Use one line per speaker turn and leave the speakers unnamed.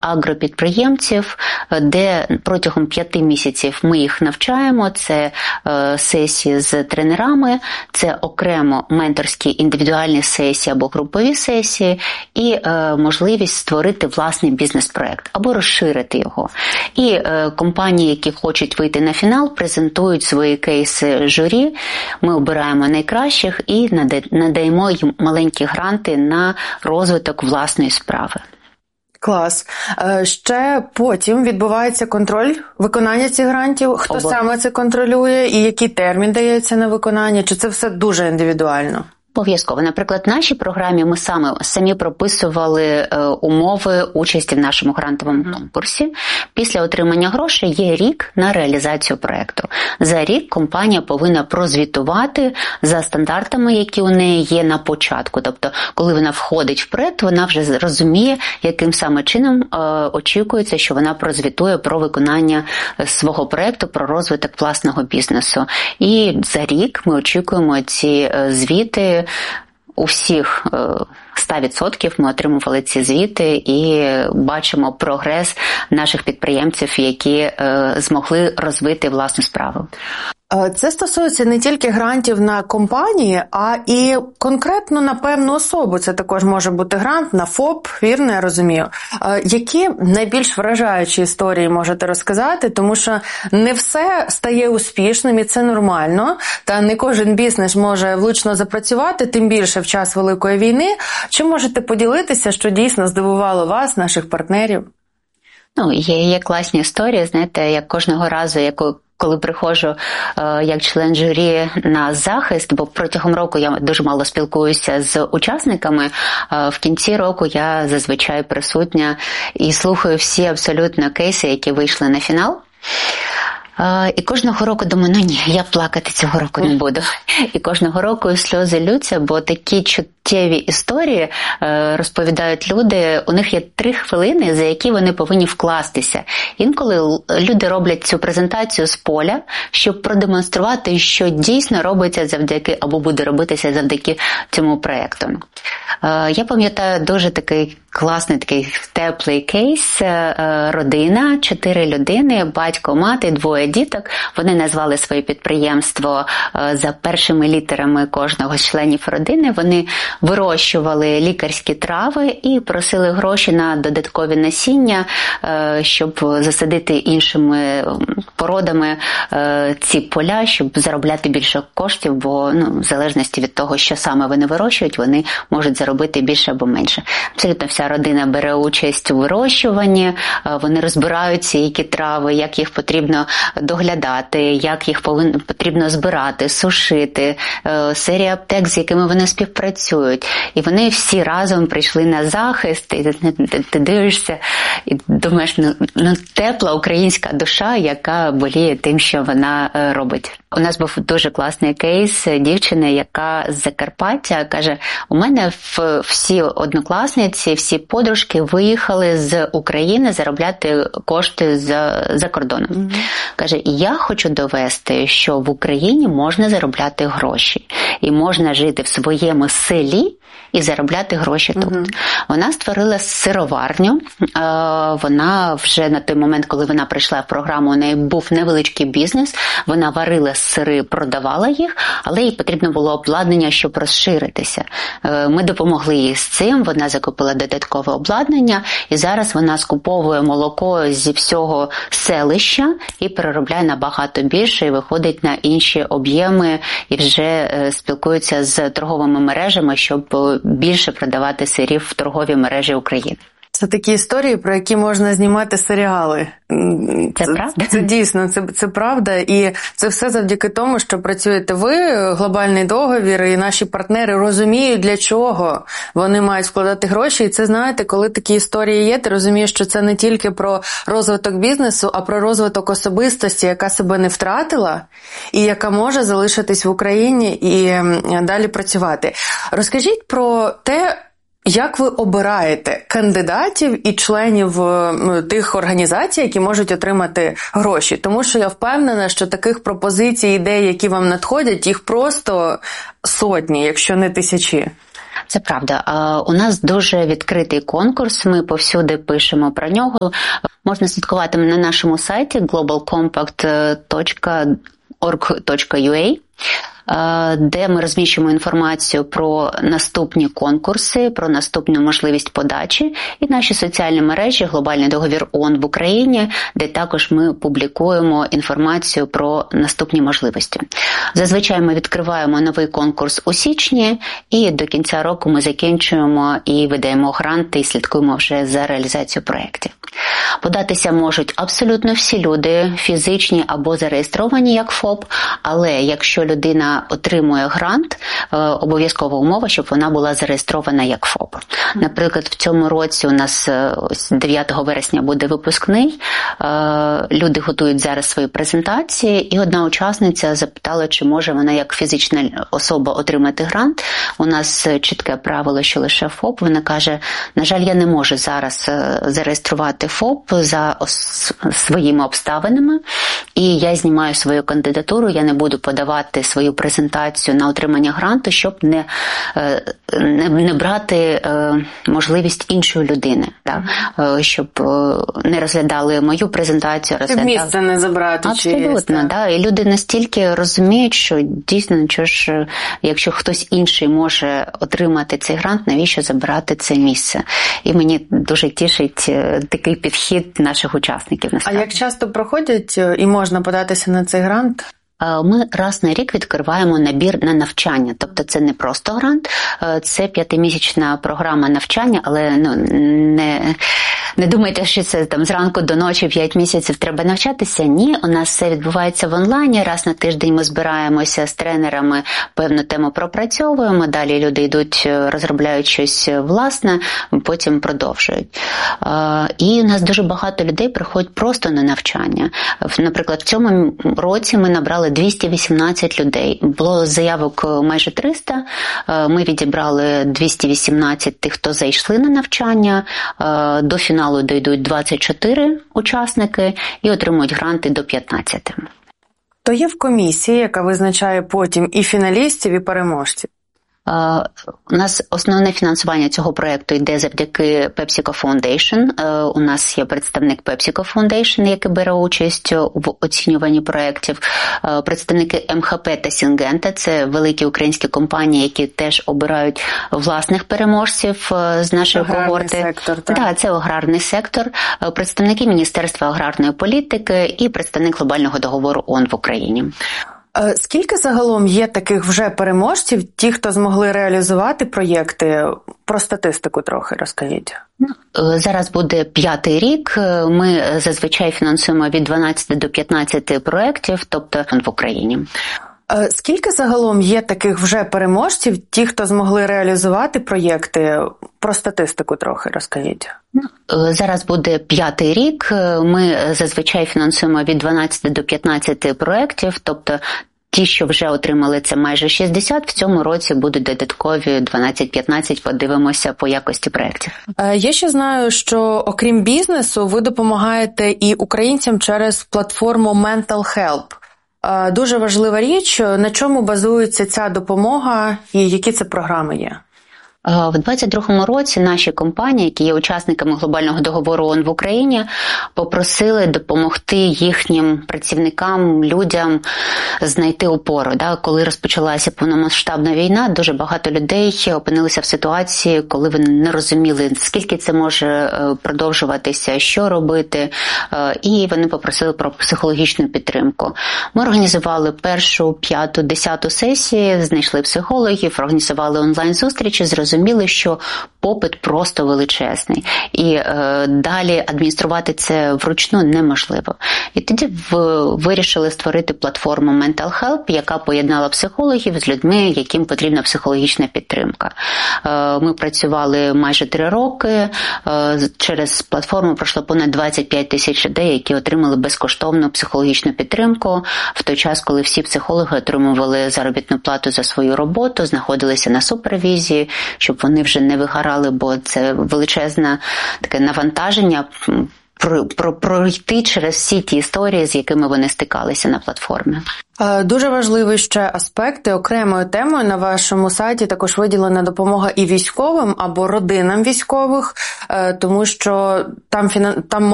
агропідприємців, де протягом 5 місяців ми їх навчаємо. Це сесії з тренерами, це окремо менторські індивідуальні сесії або групові сесії і можливість створити власний бізнес-проект або розширити його. І компанії, які хочуть вийти на фінал, презентують свої кейси журі, ми обираємо найкращих і надаємо їм маленькі гранти на розвиток власної справи.
Клас. Ще потім відбувається контроль виконання цих грантів? Хто саме це контролює і який термін дається на виконання? Чи це все дуже індивідуально?
Обов'язково. Наприклад, в нашій програмі ми самі прописували умови участі в нашому грантовому конкурсі. Після отримання грошей є рік на реалізацію проєкту. За рік компанія повинна прозвітувати за стандартами, які у неї є на початку. Тобто, коли вона входить в проєкт, вона вже розуміє, яким саме чином очікується, що вона прозвітує про виконання свого проєкту, про розвиток власного бізнесу. І за рік ми очікуємо ці звіти. У всіх 100% ми отримували ці звіти і бачимо прогрес наших підприємців, які змогли розвити власну справу.
Це стосується не тільки грантів на компанії, а і конкретно на певну особу. Це також може бути грант на ФОП, вірно, я розумію. Які найбільш вражаючі історії можете розказати? Тому що не все стає успішним, і це нормально. Та не кожен бізнес може влучно запрацювати, тим більше в час Великої війни. Чи можете поділитися, що дійсно здивувало вас, наших партнерів?
Є класні історії, знаєте, як кожного разу, коли приходжу як член журі на захист, бо протягом року я дуже мало спілкуюся з учасниками, в кінці року я зазвичай присутня і слухаю всі абсолютно кейси, які вийшли на фінал. І кожного року думаю, ні, я плакати цього року не буду. І кожного року сльози ллються, бо такі чуттєві історії розповідають люди, у них є 3 хвилини, за які вони повинні вкластися. Інколи люди роблять цю презентацію з поля, щоб продемонструвати, що дійсно робиться завдяки, або буде робитися завдяки цьому проєкту. Я пам'ятаю дуже такий класний, такий теплий кейс. Родина, 4 людини, батько, мати, 2 діток. Вони назвали своє підприємство за першими літерами кожного з членів родини. Вони вирощували лікарські трави і просили гроші на додаткові насіння, щоб засадити іншими породами ці поля, щоб заробляти більше коштів, бо в залежності від того, що саме вони вирощують, вони можуть заробити більше або менше. Абсолютно вся родина бере участь у вирощуванні, вони розбираються, які трави, як їх потрібно доглядати, як їх потрібно збирати, сушити, серія аптек, з якими вони співпрацюють. І вони всі разом прийшли на захист, і ти дивишся і думаєш, тепла українська душа, яка боліє тим, що вона робить. У нас був дуже класний кейс дівчини, яка з Закарпаття каже, у мене всі однокласниці, всі подружки виїхали з України заробляти кошти за кордоном. Каже, я хочу довести, що в Україні можна заробляти гроші. І можна жити в своєму селі і заробляти гроші тут. Вона створила сироварню. Вона вже на той момент, коли вона прийшла в програму, у неї був невеличкий бізнес. Вона варила сири, продавала їх, але їй потрібно було обладнання, щоб розширитися. Ми допомогли їй з цим, вона закупила додаткове обладнання, і зараз вона скуповує молоко зі всього селища і переробляє набагато більше, і виходить на інші об'єми, і вже спілкується з торговими мережами, щоб більше продавати сирів в торговій мережі України.
Це такі історії, про які можна знімати серіали.
Це правда?
Це дійсно, це правда. І це все завдяки тому, що працюєте ви, глобальний договір, і наші партнери розуміють, для чого вони мають вкладати гроші. І це, знаєте, коли такі історії є, ти розумієш, що це не тільки про розвиток бізнесу, а про розвиток особистості, яка себе не втратила і яка може залишитись в Україні і далі працювати. Розкажіть про те, як ви обираєте кандидатів і членів тих організацій, які можуть отримати гроші? Тому що я впевнена, що таких пропозицій, ідей, які вам надходять, їх просто сотні, якщо не тисячі.
Це правда. У нас дуже відкритий конкурс, ми повсюди пишемо про нього. Можна слідкувати на нашому сайті globalcompact.org.ua, де ми розміщуємо інформацію про наступні конкурси, про наступну можливість подачі і наші соціальні мережі «Глобальний договір ООН в Україні», де також ми публікуємо інформацію про наступні можливості. Зазвичай ми відкриваємо новий конкурс у січні, і до кінця року ми закінчуємо і видаємо гранти і слідкуємо вже за реалізацією проєктів. Податися можуть абсолютно всі люди, фізичні або зареєстровані як ФОП, але якщо людина отримує грант, обов'язкова умова, щоб вона була зареєстрована як ФОП. Наприклад, в цьому році у нас 9 вересня буде випускний, люди готують зараз свої презентації, і одна учасниця запитала, чи може вона як фізична особа отримати грант. У нас чітке правило, що лише ФОП. Вона каже, на жаль, я не можу зараз зареєструвати ФОП за своїми обставинами, і я знімаю свою кандидатуру, я не буду подавати свою презентацію на отримання гранту, щоб не брати можливість іншої людини, так? Щоб не розглядали мою презентацію,
щоб місце не забрати.
Абсолютно, да. І люди настільки розуміють, що дійсно, якщо хтось інший може отримати цей грант, навіщо забирати це місце? І мені дуже тішить такий підхід наших учасників.
А як часто проходять і можна податися на цей грант?
Ми раз на рік відкриваємо набір на навчання. Тобто це не просто грант, це 5-місячна програма навчання, але не думайте, що це там зранку до ночі 5 місяців треба навчатися. Ні, у нас все відбувається в онлайні. Раз на тиждень ми збираємося з тренерами, певну тему пропрацьовуємо, далі люди йдуть, розробляють щось власне, потім продовжують. І у нас дуже багато людей приходять просто на навчання. Наприклад, в цьому році ми набрали 218 людей. Було заявок майже 300. Ми відібрали 218 тих, хто зайшли на навчання. До фіналу дійдуть 24 учасники і отримують гранти до 15.
То є в комісії, яка визначає потім і фіналістів, і переможців?
У нас основне фінансування цього проєкту йде завдяки PepsiCo Foundation. У нас є представник PepsiCo Foundation, який бере участь в оцінюванні проєктів. Представники МХП та Syngenta – це великі українські компанії, які теж обирають власних переможців з нашої когорти.
Сектор, так?
Да, це аграрний сектор. Представники Міністерства аграрної політики і представник Глобального договору ООН в Україні.
Скільки загалом є таких вже переможців, ті, хто змогли реалізувати проєкти? Про статистику трохи розкажіть.
Зараз буде 5-й рік. Ми зазвичай фінансуємо від 12 до 15 проєктів, тобто в Україні.
Скільки загалом є таких вже переможців, ті, хто змогли реалізувати проєкти? Про статистику трохи розкажіть.
Зараз буде 5-й рік. Ми зазвичай фінансуємо від 12 до 15 проєктів, тобто ті, що вже отримали, це майже 60, в цьому році будуть додаткові 12-15, подивимося по якості проєктів.
Я ще знаю, що окрім бізнесу, ви допомагаєте і українцям через платформу Mental Help. Дуже важлива річ, на чому базується ця допомога і які це програми є?
В 2022 році наші компанії, які є учасниками Глобального договору ООН в Україні, попросили допомогти їхнім працівникам, людям знайти опору. Коли розпочалася повномасштабна війна, дуже багато людей опинилися в ситуації, коли вони не розуміли, скільки це може продовжуватися, що робити, і вони попросили про психологічну підтримку. Ми організували першу, 5-ту, 10-ту сесії, знайшли психологів, організували онлайн-зустрічі, зрозуміли, що попит просто величезний. І далі адмініструвати це вручну неможливо. І тоді вирішили створити платформу Mental Help, яка поєднала психологів з людьми, яким потрібна психологічна підтримка. Ми працювали майже 3 роки. Через платформу пройшло понад 25 тисяч людей, які отримали безкоштовну психологічну підтримку в той час, коли всі психологи отримували заробітну плату за свою роботу, знаходилися на супервізії, щоб вони вже не вигорали, бо це величезне таке навантаження пройти через всі ті історії, з якими вони стикалися на платформі.
Дуже важливий ще аспект, і окремою темою на вашому сайті також виділена допомога і військовим або родинам військових, тому що там